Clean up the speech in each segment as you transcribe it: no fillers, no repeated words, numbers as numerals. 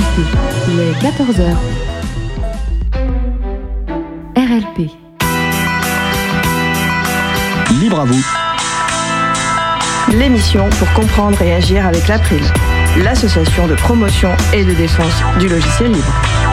RLP, il est 14h. RLP. Libre à vous. L'émission pour comprendre et agir avec l'April, l'association de promotion et de défense du logiciel libre.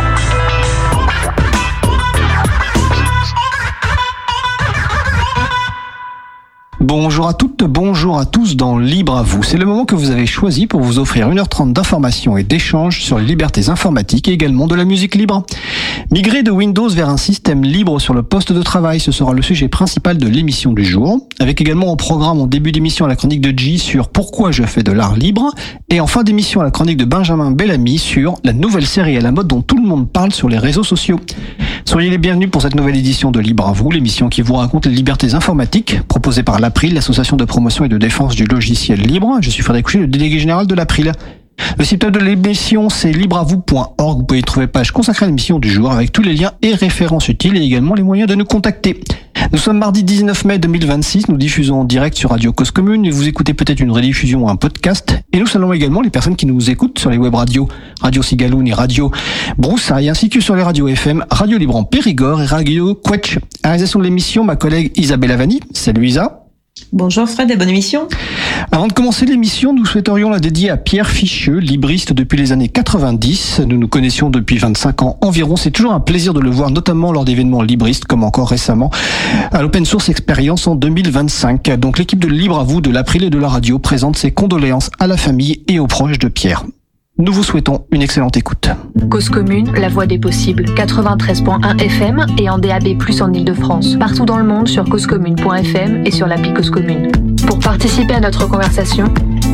Bonjour à toutes, bonjour à tous dans Libre à vous. C'est le moment que vous avez choisi pour vous offrir 1h30 d'informations et d'échanges sur les libertés informatiques et également de la musique libre. Migrer de Windows vers un système libre sur le poste de travail, ce sera le sujet principal de l'émission du jour. Avec également au programme en début d'émission la chronique de J sur pourquoi je fais de l'art libre. Et en fin d'émission la chronique de Benjamin Bellamy sur la nouvelle série à la mode dont tout le monde parle sur les réseaux sociaux. Soyez les bienvenus pour cette nouvelle édition de Libre à vous, l'émission qui vous raconte les libertés informatiques proposée par l'April, l'association de promotion et de défense du logiciel libre. Je suis Frédéric Couchet, le délégué général de l'April. Le site web de l'émission, c'est libreavou.org. Vous pouvez y trouver page consacrée à l'émission du jour avec tous les liens et références utiles et également les moyens de nous contacter. Nous sommes mardi 19 mai 2026, nous diffusons en direct sur Radio Cause Commune et vous écoutez peut-être une rediffusion ou un podcast. Et nous saluons également les personnes qui nous écoutent sur les web radios, Radio Cigaloun et Radio Broussailles, ainsi que sur les radios FM, Radio Libre en Périgord et Radio Quetch. À la réalisation de l'émission, ma collègue Isabelle Avani. Salut Isa. Bonjour Fred et bonne émission. Avant de commencer l'émission, nous souhaiterions la dédier à Pierre Fichieux, libriste depuis les années 90. Nous nous connaissions depuis 25 ans environ. C'est toujours un plaisir de le voir, notamment lors d'événements libristes, comme encore récemment à l'Open Source Experience en 2025. Donc l'équipe de Libre à vous de l'April et de la radio présente ses condoléances à la famille et aux proches de Pierre. Nous vous souhaitons une excellente écoute. Cause Commune, la voix des possibles, 93.1 FM et en DAB+, en Ile-de-France. Partout dans le monde sur causecommune.fm et sur l'appli Cause Commune. Pour participer à notre conversation,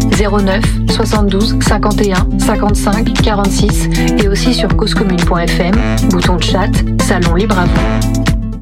09 72 51 55 46 et aussi sur causecommune.fm, bouton de chat, salon Libre à vous.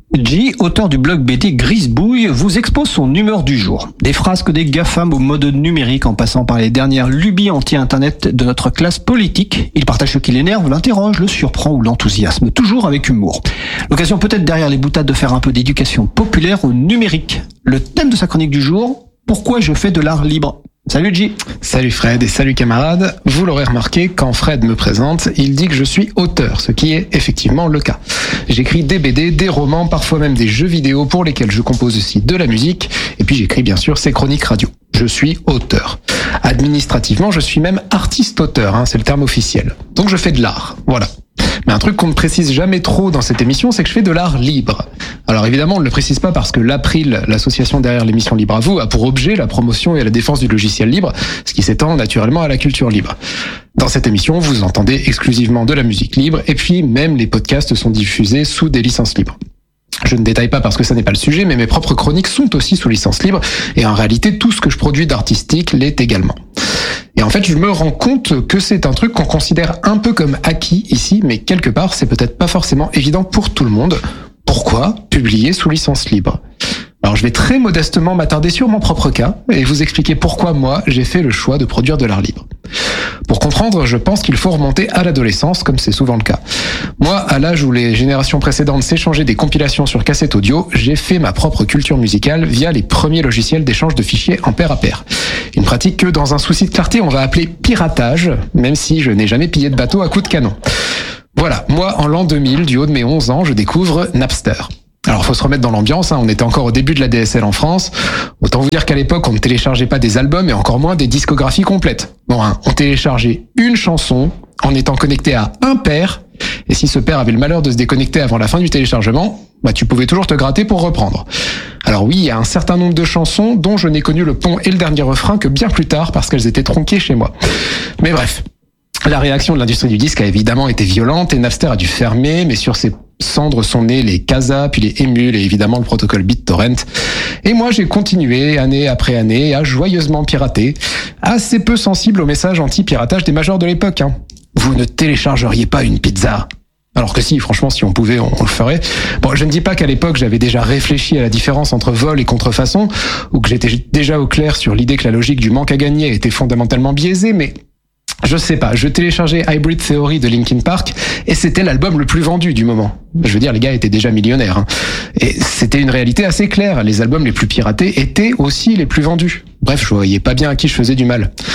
J, auteur du blog BD Grisebouille, vous expose son humeur du jour. Des frasques des GAFAM au mode numérique en passant par les dernières lubies anti-internet de notre classe politique. Il partage ce qui l'énerve, l'interroge, le surprend ou l'enthousiasme, toujours avec humour. L'occasion peut-être derrière les boutades de faire un peu d'éducation populaire au numérique. Le thème de sa chronique du jour, pourquoi je fais de l'art libre. Salut J. Salut Fred et salut camarades. Vous l'aurez remarqué, quand Fred me présente, il dit que je suis auteur, ce qui est effectivement le cas. J'écris des BD, des romans, parfois même des jeux vidéo pour lesquels je compose aussi de la musique, et puis j'écris bien sûr ces chroniques radio. Je suis auteur. Administrativement, je suis même artiste-auteur, c'est le terme officiel. Donc je fais de l'art, voilà. Mais un truc qu'on ne précise jamais trop dans cette émission, c'est que je fais de l'art libre. Alors évidemment, on ne le précise pas parce que l'April, l'association derrière l'émission Libre à vous, a pour objet la promotion et la défense du logiciel libre, ce qui s'étend naturellement à la culture libre. Dans cette émission, vous entendez exclusivement de la musique libre, et puis même les podcasts sont diffusés sous des licences libres. Je ne détaille pas parce que ça n'est pas le sujet, mais mes propres chroniques sont aussi sous licence libre, et en réalité, tout ce que je produis d'artistique l'est également. Et en fait, je me rends compte que c'est un truc qu'on considère un peu comme acquis ici, mais quelque part, c'est peut-être pas forcément évident pour tout le monde. Pourquoi publier sous licence libre ? Alors je vais très modestement m'attarder sur mon propre cas et vous expliquer pourquoi moi j'ai fait le choix de produire de l'art libre. Pour comprendre, je pense qu'il faut remonter à l'adolescence, comme c'est souvent le cas. Moi, à l'âge où les générations précédentes s'échangeaient des compilations sur cassette audio, j'ai fait ma propre culture musicale via les premiers logiciels d'échange de fichiers en pair à pair. Une pratique que, dans un souci de clarté, on va appeler piratage, même si je n'ai jamais pillé de bateau à coups de canon. Voilà, moi, en l'an 2000, du haut de mes 11 ans, je découvre Napster. Alors, faut se remettre dans l'ambiance, on était encore au début de la DSL en France. Autant vous dire qu'à l'époque, on ne téléchargeait pas des albums et encore moins des discographies complètes. Bon, on téléchargeait une chanson en étant connecté à un pair, et si ce pair avait le malheur de se déconnecter avant la fin du téléchargement, tu pouvais toujours te gratter pour reprendre. Alors oui, il y a un certain nombre de chansons dont je n'ai connu le pont et le dernier refrain que bien plus tard parce qu'elles étaient tronquées chez moi. Mais bref. La réaction de l'industrie du disque a évidemment été violente et Napster a dû fermer, mais sur ses cendres sont nés les Casa, puis les Emule et évidemment le protocole BitTorrent. Et moi j'ai continué année après année à joyeusement pirater, assez peu sensible aux messages anti-piratage des majors de l'époque. Vous ne téléchargeriez pas une pizza ? Alors que si, franchement, si on pouvait, on le ferait. Bon, je ne dis pas qu'à l'époque, j'avais déjà réfléchi à la différence entre vol et contrefaçon, ou que j'étais déjà au clair sur l'idée que la logique du manque à gagner était fondamentalement biaisée, mais je sais pas, je téléchargeais Hybrid Theory de Linkin Park et c'était l'album le plus vendu du moment. Je veux dire, les gars étaient déjà millionnaires. Et c'était une réalité assez claire, les albums les plus piratés étaient aussi les plus vendus. Bref, je voyais pas bien à qui je faisais du mal.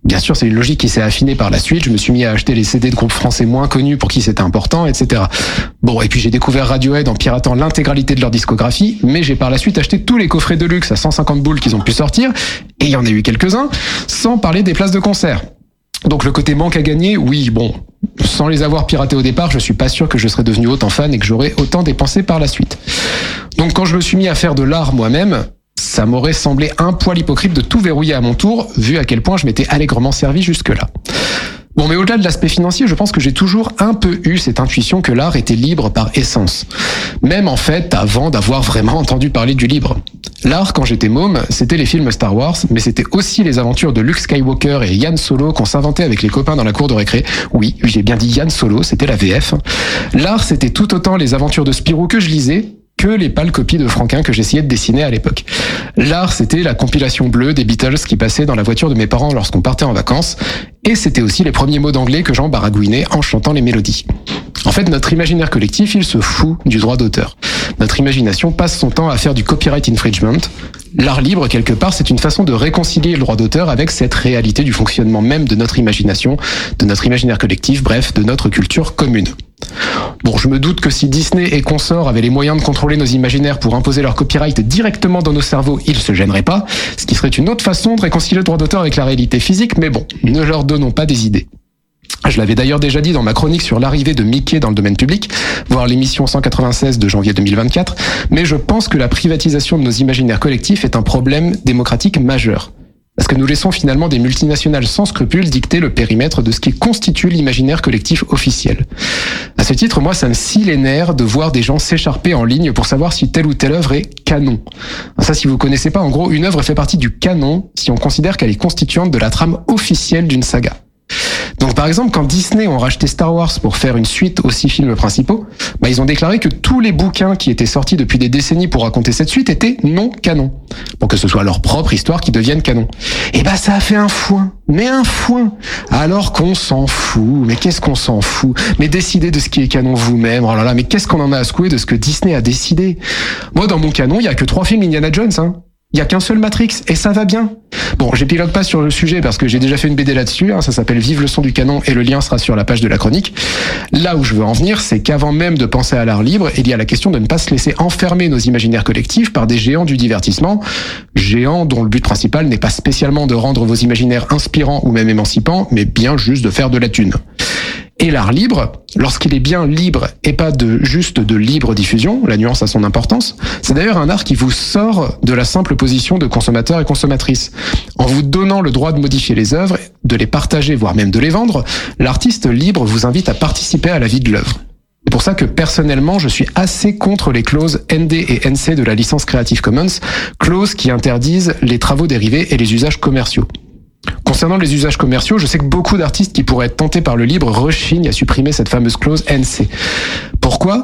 Bien sûr, c'est une logique qui s'est affinée par la suite. Je me suis mis à acheter les CD de groupes français moins connus pour qui c'était important, etc. Bon, et puis j'ai découvert Radiohead en piratant l'intégralité de leur discographie, mais j'ai par la suite acheté tous les coffrets de luxe à 150 boules qu'ils ont pu sortir, et il y en a eu quelques-uns, sans parler des places de concert. Donc le côté manque à gagner, oui, bon, sans les avoir piratés au départ, je suis pas sûr que je serais devenu autant fan et que j'aurais autant dépensé par la suite. Donc quand je me suis mis à faire de l'art moi-même, ça m'aurait semblé un poil hypocrite de tout verrouiller à mon tour, vu à quel point je m'étais allègrement servi jusque-là. Bon, mais au-delà de l'aspect financier, je pense que j'ai toujours un peu eu cette intuition que l'art était libre par essence. Même en fait, avant d'avoir vraiment entendu parler du libre. L'art, quand j'étais môme, c'était les films Star Wars, mais c'était aussi les aventures de Luke Skywalker et Han Solo qu'on s'inventait avec les copains dans la cour de récré. Oui, j'ai bien dit Han Solo, c'était la VF. L'art, c'était tout autant les aventures de Spirou que je lisais, que les pâles copies de Franquin que j'essayais de dessiner à l'époque. L'art, c'était la compilation bleue des Beatles qui passait dans la voiture de mes parents lorsqu'on partait en vacances, et c'était aussi les premiers mots d'anglais que j'en baragouinais en chantant les mélodies. En fait, notre imaginaire collectif, il se fout du droit d'auteur. Notre imagination passe son temps à faire du copyright infringement. L'art libre, quelque part, c'est une façon de réconcilier le droit d'auteur avec cette réalité du fonctionnement même de notre imagination, de notre imaginaire collectif, bref, de notre culture commune. Bon, je me doute que si Disney et consorts avaient les moyens de contrôler nos imaginaires pour imposer leur copyright directement dans nos cerveaux, ils se gêneraient pas, ce qui serait une autre façon de réconcilier le droit d'auteur avec la réalité physique, mais bon, ne leur donnons pas des idées. Je l'avais d'ailleurs déjà dit dans ma chronique sur l'arrivée de Mickey dans le domaine public, voire l'émission 196 de janvier 2024, mais je pense que la privatisation de nos imaginaires collectifs est un problème démocratique majeur. Parce que nous laissons finalement des multinationales sans scrupules dicter le périmètre de ce qui constitue l'imaginaire collectif officiel. À ce titre, moi, ça me scie les nerfs de voir des gens s'écharper en ligne pour savoir si telle ou telle œuvre est canon. Ça, si vous connaissez pas, en gros, une œuvre fait partie du canon si on considère qu'elle est constituante de la trame officielle d'une saga. Donc par exemple, quand Disney ont racheté Star Wars pour faire une suite aux 6 films principaux, ils ont déclaré que tous les bouquins qui étaient sortis depuis des décennies pour raconter cette suite étaient non canons, pour que ce soit leur propre histoire qui devienne canon. Et ça a fait un foin, mais un foin. Alors qu'on s'en fout, mais qu'est-ce qu'on s'en fout? Mais décidez de ce qui est canon vous-même, oh là là, mais qu'est-ce qu'on en a à secouer de ce que Disney a décidé? Moi, dans mon canon, il y a que 3 films Indiana Jones, Il y a qu'un seul Matrix, et ça va bien. Bon, j'épilogue pas sur le sujet parce que j'ai déjà fait une BD là-dessus, ça s'appelle Vive le son du canon et le lien sera sur la page de la chronique. Là où je veux en venir, c'est qu'avant même de penser à l'art libre, il y a la question de ne pas se laisser enfermer nos imaginaires collectifs par des géants du divertissement, géants dont le but principal n'est pas spécialement de rendre vos imaginaires inspirants ou même émancipants, mais bien juste de faire de la thune. Et l'art libre, lorsqu'il est bien libre et pas juste de libre diffusion, la nuance a son importance, c'est d'ailleurs un art qui vous sort de la simple position de consommateur et consommatrice. En vous donnant le droit de modifier les œuvres, de les partager, voire même de les vendre, l'artiste libre vous invite à participer à la vie de l'œuvre. C'est pour ça que personnellement, je suis assez contre les clauses ND et NC de la licence Creative Commons, clauses qui interdisent les travaux dérivés et les usages commerciaux. Concernant les usages commerciaux, je sais que beaucoup d'artistes qui pourraient être tentés par le libre rechignent à supprimer cette fameuse clause NC. Pourquoi ?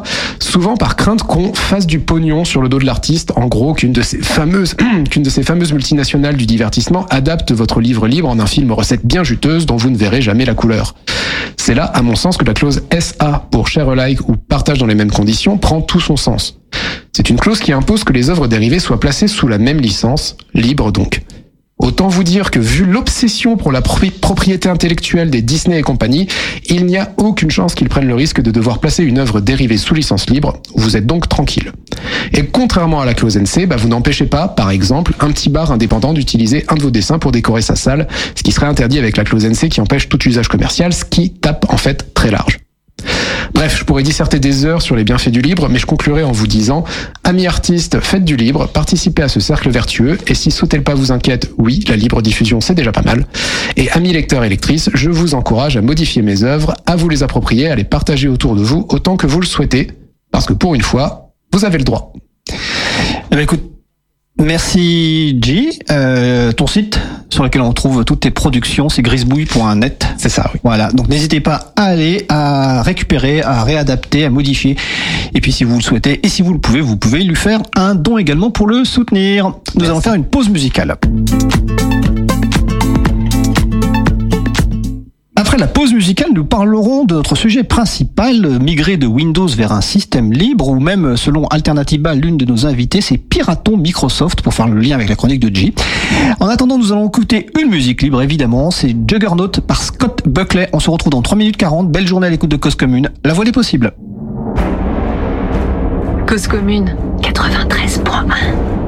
Souvent par crainte qu'on fasse du pognon sur le dos de l'artiste, en gros qu'une de ces fameuses multinationales du divertissement adapte votre livre libre en un film recette bien juteuse dont vous ne verrez jamais la couleur. C'est là, à mon sens, que la clause SA pour share alike ou partage dans les mêmes conditions prend tout son sens. C'est une clause qui impose que les œuvres dérivées soient placées sous la même licence, libre donc. Autant vous dire que vu l'obsession pour la propriété intellectuelle des Disney et compagnie, il n'y a aucune chance qu'ils prennent le risque de devoir placer une œuvre dérivée sous licence libre, vous êtes donc tranquille. Et contrairement à la clause NC, vous n'empêchez pas, par exemple, un petit bar indépendant d'utiliser un de vos dessins pour décorer sa salle, ce qui serait interdit avec la clause NC qui empêche tout usage commercial, ce qui tape en fait très large. Bref, je pourrais disserter des heures sur les bienfaits du libre, mais je conclurai en vous disant, amis artistes, faites du libre, participez à ce cercle vertueux, et si sauter le pas vous inquiète, oui, la libre diffusion c'est déjà pas mal. Et amis lecteurs et lectrices, je vous encourage à modifier mes œuvres, à vous les approprier, à les partager autour de vous autant que vous le souhaitez, parce que pour une fois, vous avez le droit. Écoute, merci G. Ton site sur lequel on trouve toutes tes productions, c'est grisbouille.net. C'est ça, oui. Voilà, donc n'hésitez pas à aller, à récupérer, à réadapter, à modifier. Et puis si vous le souhaitez et si vous le pouvez, vous pouvez lui faire un don également pour le soutenir. Nous allons faire une pause musicale. Après Après la pause musicale, nous parlerons de notre sujet principal, migrer de Windows vers un système libre, ou même, selon Alternatiba, l'une de nos invités, c'est piratons Microsoft, pour faire le lien avec la chronique de J. En attendant, nous allons écouter une musique libre, évidemment, c'est Juggernaut par Scott Buckley. On se retrouve dans 3 minutes 40. Belle journée à l'écoute de Cause Commune. La voix des possibles. Cause Commune 93.1